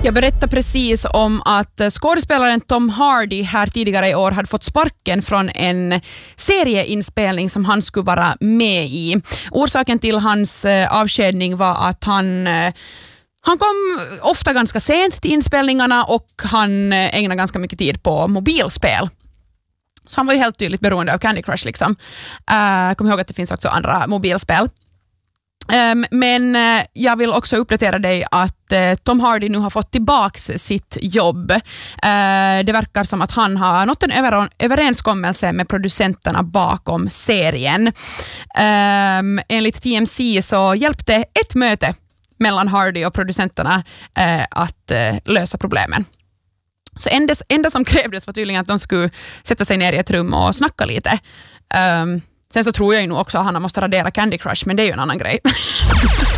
Jag berättade precis om att skådespelaren Tom Hardy här tidigare i år hade fått sparken från en serieinspelning som han skulle vara med i. Orsaken till hans avskedning var att han kom ofta ganska sent till inspelningarna och han ägnade ganska mycket tid på mobilspel. Så han var ju helt tydligt beroende av Candy Crush liksom. Kom ihåg att det finns också andra mobilspel. Men jag vill också uppdatera dig att Tom Hardy nu har fått tillbaks sitt jobb. Det verkar som att han har nått en överenskommelse med producenterna bakom serien. Enligt TMZ så hjälpte ett möte mellan Hardy och producenterna att lösa problemen. Så enda som krävdes var tydligen att de skulle sätta sig ner i ett rum och snacka lite. Sen så tror jag ju nog också att han måste radera Candy Crush, men det är ju en annan grej.